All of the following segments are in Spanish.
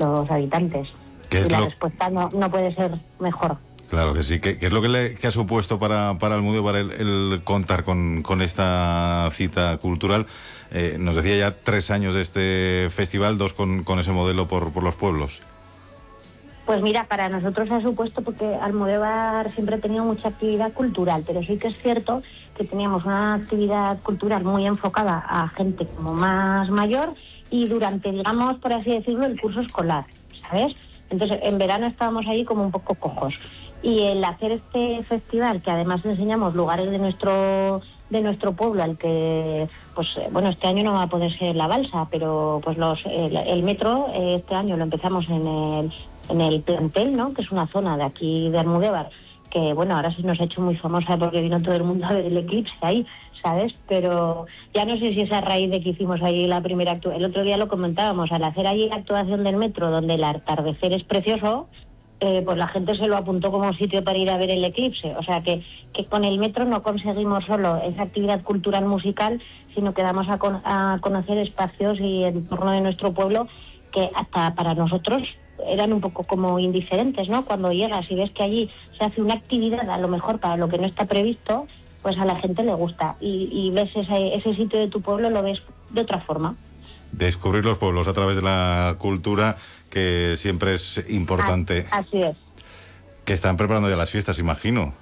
los habitantes. Y la respuesta no puede ser mejor. Claro que sí. ¿Qué es lo que ha supuesto para Almudévar el contar con esta cita cultural? Nos decía ya 3 años de este festival, 2 con ese modelo por los pueblos. Pues mira, para nosotros ha supuesto, porque Almudévar siempre ha tenido mucha actividad cultural, pero sí que es cierto que teníamos una actividad cultural muy enfocada a gente como más mayor y durante, digamos, por así decirlo, el curso escolar, ¿sabes? Entonces, en verano estábamos ahí como un poco cojos. Y el hacer este festival, que además enseñamos lugares de nuestro pueblo, al que, pues bueno, este año no va a poder ser la balsa, pero pues el metro este año lo empezamos en el plantel, ¿no? Que es una zona de aquí de Almudévar, que bueno, ahora sí nos ha hecho muy famosa porque vino todo el mundo a ver el eclipse ahí, ¿sabes? Pero ya no sé si es a raíz de que hicimos ahí la primera actuación. El otro día lo comentábamos, al hacer allí la actuación del metro, donde el atardecer es precioso, pues la gente se lo apuntó como sitio para ir a ver el eclipse. O sea que con el metro no conseguimos solo esa actividad cultural musical, sino que damos a conocer espacios y entorno de nuestro pueblo que hasta para nosotros eran un poco como indiferentes, ¿no? Cuando llegas y ves que allí se hace una actividad, a lo mejor para lo que no está previsto, pues a la gente le gusta. Y ves ese sitio de tu pueblo, lo ves de otra forma. Descubrir los pueblos a través de la cultura, que siempre es importante. Así es. Que están preparando ya las fiestas, imagino.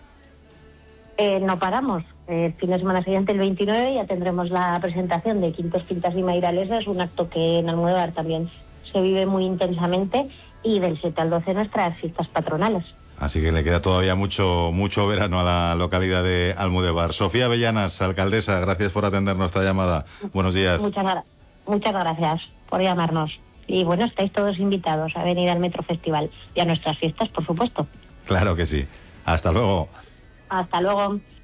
No paramos. El fin de semana siguiente, el 29, ya tendremos la presentación de Quintos, Quintas y Mairalesas, un acto que en Almudévar también se vive muy intensamente, y del 7 al 12 nuestras fiestas patronales. Así que le queda todavía mucho verano a la localidad de Almudévar. Sofía Avellanas, alcaldesa, gracias por atender nuestra llamada. Buenos días. Muchas gracias por llamarnos. Y bueno, estáis todos invitados a venir al Metro Festival y a nuestras fiestas, por supuesto. Claro que sí. Hasta luego. Hasta luego.